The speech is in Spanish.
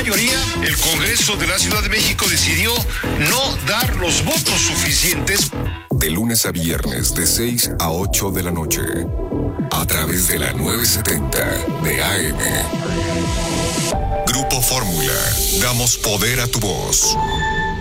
mayoría, el Congreso de la Ciudad de México decidió no dar los votos suficientes. De lunes a viernes, de 6 a 8 de la noche, a través de la 970 de AM. Grupo Fórmula, damos poder a tu voz.